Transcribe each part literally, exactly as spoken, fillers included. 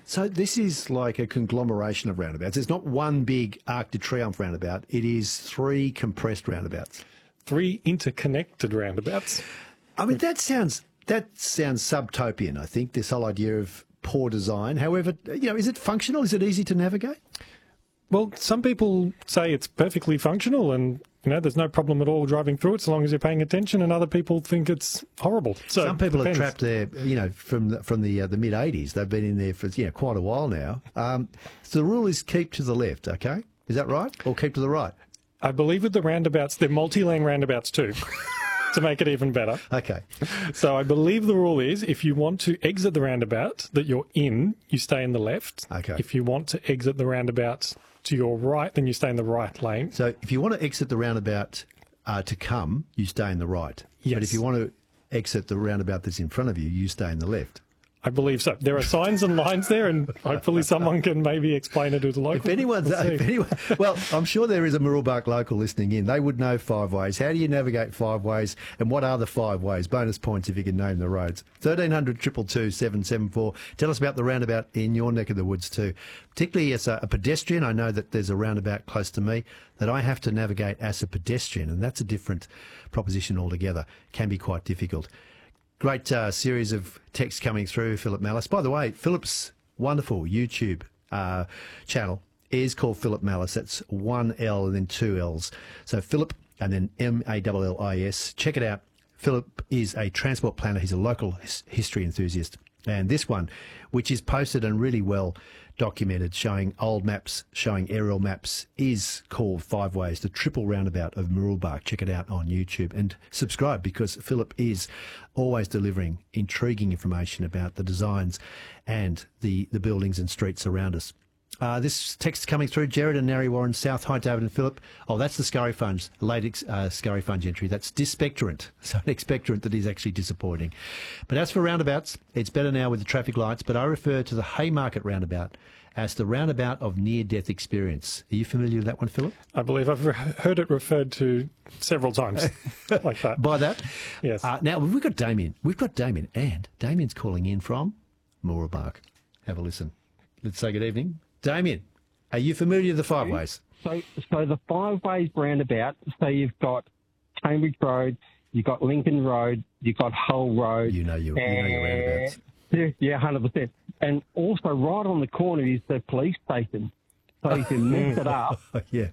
So this is like a conglomeration of roundabouts. It's not one big Arc de Triomphe roundabout. It is three compressed roundabouts. Three interconnected roundabouts. I mean, that sounds that sounds subtopian, I think, this whole idea of poor design. However, you know, is it functional? Is it easy to navigate? Well, some people say it's perfectly functional and, you know, there's no problem at all driving through it so long as you're paying attention, and other people think it's horrible. So some people depends. are trapped there, you know, from the, from the uh, the mid eighties. They've been in there for, you know, quite a while now. Um, so the rule is keep to the left, okay? Is that right? Or keep to the right? I believe with the roundabouts, they're multi-lane roundabouts too, to make it even better. Okay. So I believe the rule is if you want to exit the roundabout that you're in, you stay in the left. Okay. If you want to exit the roundabout to your right, then you stay in the right lane. So if you want to exit the roundabout uh, to come, you stay in the right. Yes. But if you want to exit the roundabout that's in front of you, you stay in the left. I believe so. There are signs and lines there, and hopefully someone can maybe explain it to the local. If anyone's, We'll if see. anyone, well, I'm sure there is a Mooroolbark local listening in. They would know five ways. How do you navigate five ways, and what are the five ways? Bonus points if you can name the roads. thirteen hundred, two two two, seven seven four. Tell us about the roundabout in your neck of the woods too. Particularly as a, a pedestrian, I know that there's a roundabout close to me that I have to navigate as a pedestrian, and that's a different proposition altogether. Can be quite difficult. Great uh, series of texts coming through, Philip Mallis. By the way, Philip's wonderful YouTube uh, channel is called Philip Mallis. That's one L and then two L's. So Philip and then M A L L I S. Check it out. Philip is a transport planner. He's a local his- history enthusiast. And this one, which is posted and really well documented, showing old maps, showing aerial maps, is called Five Ways, the triple roundabout of Mooroolbark. Check it out on YouTube and subscribe, because Philip is always delivering intriguing information about the designs and the, the buildings and streets around us. Uh, this text coming through, Jared and Narry Warren, South. Hi, David and Philip. Oh, that's the Scurry Funge, late ex- uh, Scurry Funge entry. That's dyspectorant. So an expectorant that is actually disappointing. But as for roundabouts, it's better now with the traffic lights, but I refer to the Haymarket roundabout as the roundabout of near-death experience. Are you familiar with that one, Philip? I believe I've re- heard it referred to several times like that. By that? Yes. Uh, now, we've got Damien. We've got Damien, and Damien's calling in from Mooroolbark. Have a listen. Let's say good evening. Damien, are you familiar with the Five Ways? So, so the Five Ways roundabout, so you've got Cambridge Road, you've got Lincoln Road, you've got Hull Road. You know your, you know your roundabouts. Yeah, yeah, one hundred percent. And also right on the corner is the police station. So if you mess it up, Yeah.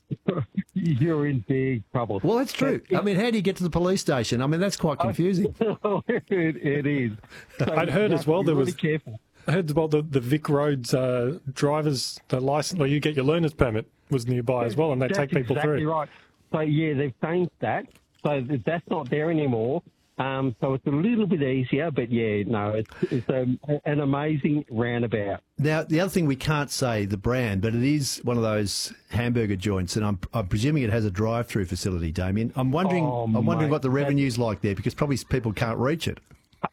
you're in big trouble. Well, that's true. I mean, how do you get to the police station? I mean, that's quite confusing. it, it is. So I'd heard you as have well to be there really was- careful. I heard about the, the Vic Roads uh, drivers, the license, where you get your learner's permit was nearby as well, and they That's take people exactly through. right. So, yeah, they've changed that. So that's not there anymore. Um, so it's a little bit easier, but, yeah, no, it's, it's a, an amazing roundabout. Now, the other thing, we can't say the brand, but it is one of those hamburger joints, and I'm, I'm presuming it has a drive-through facility, Damien. I'm wondering, Oh, I'm wondering mate, what the revenue's like there, because probably people can't reach it.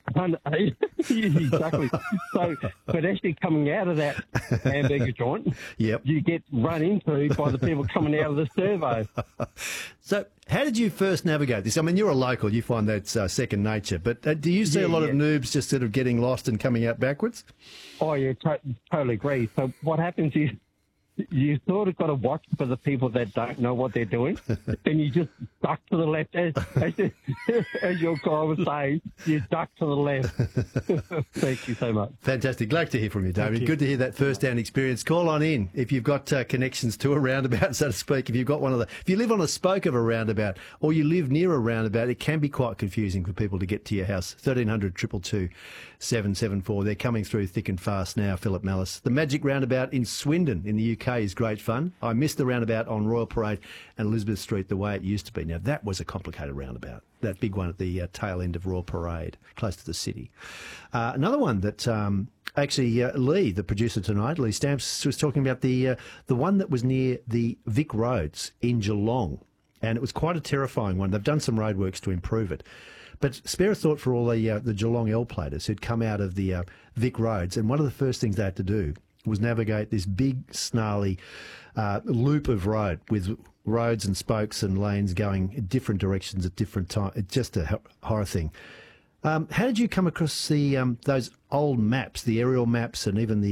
Exactly. So, but actually coming out of that hamburger joint, Yep. you get run into by the people coming out of the servo. So, how did you first navigate this? I mean, you're a local, you find that's uh, second nature, but uh, do you see Yeah, a lot yeah. of noobs just sort of getting lost and coming out backwards? Oh, yeah, to- totally agree. So what happens is you sort of got to watch for the people that don't know what they're doing, and you just duck to the left. As, as, as your guy was saying, you duck to the left. Thank you so much. Fantastic. Glad to hear from you, David. you. Good to hear that first-hand experience. Call on in if you've got uh, connections to a roundabout, so to speak. If you've got one of the, if you live on a spoke of a roundabout or you live near a roundabout, it can be quite confusing for people to get to your house. thirteen hundred, two two two, seven seven four. They're coming through thick and fast now, Philip Mallis. The Magic Roundabout in Swindon in the U K is great fun. I missed the roundabout on Royal Parade and Elizabeth Street the way it used to be. Now, that was a complicated roundabout, that big one at the uh, tail end of Royal Parade, close to the city. Uh, another one that um, actually uh, Lee, the producer tonight, Lee Stamps, was talking about the uh, the one that was near the Vic Roads in Geelong. And it was quite a terrifying one. They've done some roadworks to improve it. But spare a thought for all the uh, the Geelong L-platers who'd come out of the uh, Vic Roads, and one of the first things they had to do was navigate this big, snarly uh, loop of road with roads and spokes and lanes going in different directions at different times. It's just a ho- horror thing. Um, how did you come across the um, those old maps, the aerial maps, and even the